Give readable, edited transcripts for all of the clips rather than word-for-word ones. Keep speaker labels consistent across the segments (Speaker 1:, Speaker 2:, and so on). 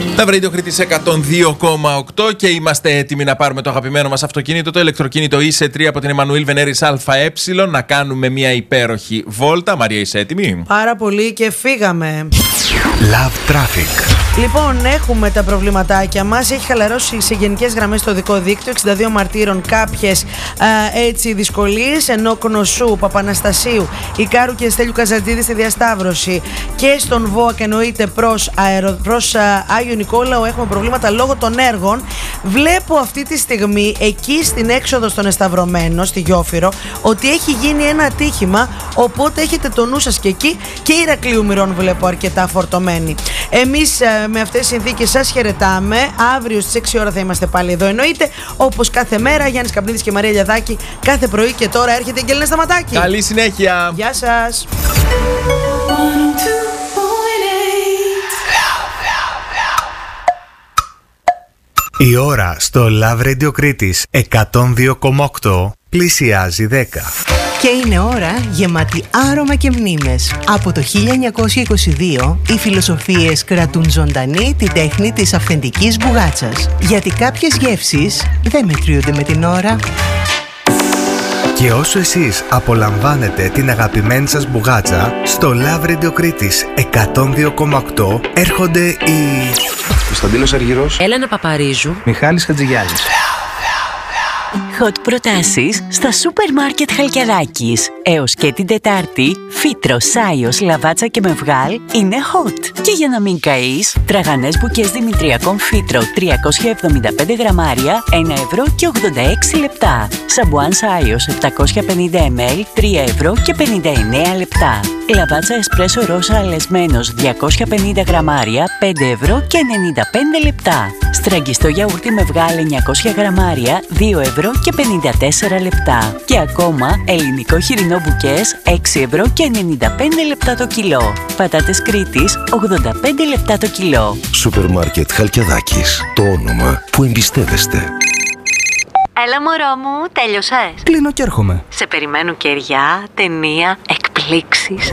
Speaker 1: Λαύρα Radio Κρήτης 102,8 και είμαστε έτοιμοι να πάρουμε το αγαπημένο μας αυτοκίνητο, το ηλεκτροκίνητο ICE3 από την Εμμανουήλ Βενέρης ΑΕ, να κάνουμε μια υπέροχη βόλτα. Μαρία, είσαι έτοιμη?
Speaker 2: Πάρα πολύ και φύγαμε.
Speaker 3: Love Traffic.
Speaker 2: Λοιπόν, έχουμε τα προβληματάκια μας. Έχει χαλαρώσει σε γενικές γραμμές το οδικό δίκτυο. 62 Μαρτύρων κάποιες δυσκολίες. Ενώ Κνωσού, Παπαναστασίου, Ικάρου και Στέλιου Καζαντζίδη στη διασταύρωση και στον ΒΟΑΚ εννοείται προς Άγιο Νικόλαο έχουμε προβλήματα λόγω των έργων. Βλέπω αυτή τη στιγμή εκεί στην έξοδο στον Εσταυρωμένο, στη Γιόφυρο, ότι έχει γίνει ένα ατύχημα. Οπότε έχετε το νου σας και εκεί. Και Ηρακλείου Μυρών βλέπω αρκετά φορτωμένη. Εμείς με αυτές τις συνθήκες σας χαιρετάμε. Αύριο στις 6 ώρα θα είμαστε πάλι εδώ, εννοείται. Όπως κάθε μέρα, Γιάννης Καπνίδης και Μαρία Λιαδάκη. Κάθε πρωί και τώρα έρχεται η Γκέλινα Σταματάκη.
Speaker 1: Καλή συνέχεια.
Speaker 2: Γεια σας.
Speaker 3: Η ώρα στο Love Radio Κρήτης 102,8 πλησιάζει 10.
Speaker 4: Και είναι ώρα γεμάτη άρωμα και μνήμες. Από το 1922 οι φιλοσοφίες κρατούν ζωντανή την τέχνη της αυθεντικής μπουγάτσας. Γιατί κάποιες γεύσεις δεν μετριούνται με την ώρα.
Speaker 3: Και όσο εσείς απολαμβάνετε την αγαπημένη σας μπουγάτσα, στο Love Radio Κρήτης 102,8 έρχονται οι...
Speaker 5: Κωνσταντίνος Αργυρός,
Speaker 6: Έλενα Παπαρίζου,
Speaker 5: Μιχάλης Χατζηγιάννης.
Speaker 6: hot προτάσεις στα σούπερ μάρκετ Χαλκιαδάκης. Έως και την Τετάρτη, φύτρο, σάιος, λαβάτσα και μευγάλ είναι hot. Και για να μην καείς, τραγανές μπουκές δημητριακών φύτρο 375 γραμμάρια, 1 ευρώ και 86 λεπτά. Σαμπουάν σάιος 750 ml, 3 ευρώ και 59 λεπτά. Λαβάτσα εσπρέσο ρόσα αλεσμένος 250 γραμμάρια, 5 ευρώ και 95 λεπτά. Στραγγιστό γιαούρτι μευγάλ 900 γραμμάρια, 2 ευρώ και 54 λεπτά. Και ακόμα ελληνικό χοιρινό μπουκές 6 ευρώ και 95 λεπτά το κιλό. Πατάτες Κρήτης 85 λεπτά το κιλό.
Speaker 7: Σούπερ μάρκετ Χαλκιαδάκης. Το όνομα που εμπιστεύεστε.
Speaker 6: Έλα μωρό μου, τέλειωσες?
Speaker 5: Κλείνω και έρχομαι.
Speaker 6: Σε περιμένουν κεριά, ταινία, εκπλήξεις.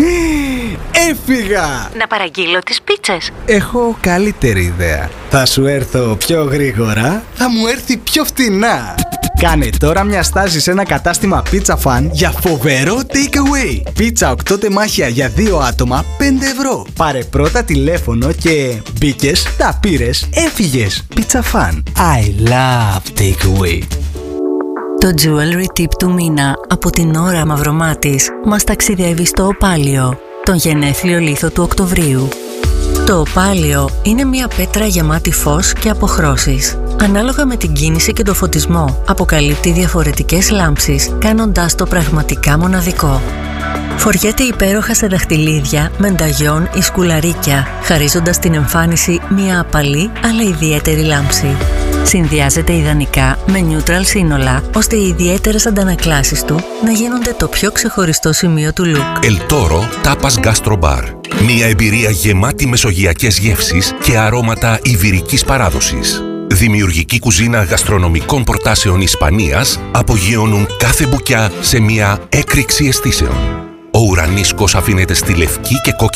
Speaker 5: Έφυγα!
Speaker 6: Να παραγγείλω τις πίτσες.
Speaker 5: Έχω καλύτερη ιδέα. Θα σου έρθω πιο γρήγορα, θα μου έρθει πιο φτηνά. Κάνε τώρα μια στάση σε ένα κατάστημα Pizza Fan για φοβερό takeaway. Πίτσα 8 τεμάχια για 2 άτομα, 5 ευρώ. Πάρε πρώτα τηλέφωνο και μπήκες, τα πήρες, έφυγες. Pizza Fan. I love takeaway.
Speaker 8: Το jewelry tip του μήνα από την Ώρα Μαυρομάτης μας ταξιδεύει στο οπάλιο, τον γενέθλιο λίθο του Οκτωβρίου. Το οπάλιο είναι μια πέτρα γεμάτη φως και αποχρώσεις. Ανάλογα με την κίνηση και το φωτισμό, αποκαλύπτει διαφορετικές λάμψεις, κάνοντάς το πραγματικά μοναδικό. Φοριέται υπέροχα σε δαχτυλίδια, μενταγιόν ή σκουλαρίκια, χαρίζοντας την εμφάνιση μια απαλή αλλά ιδιαίτερη λάμψη. Συνδυάζεται ιδανικά με neutral σύνολα, ώστε οι ιδιαίτερες αντανακλάσεις του να γίνονται το πιο ξεχωριστό σημείο του look.
Speaker 7: El Toro Tapas Gastro Bar. Μια εμπειρία γεμάτη μεσογειακές γεύσεις και αρώματα ιβηρικής παράδοσης. Δημιουργική κουζίνα γαστρονομικών προτάσεων Ισπανίας απογειώνουν κάθε μπουκιά σε μια έκρηξη αισθήσεων. Ο ουρανίσκος αφήνεται στη λευκή και κόκκινη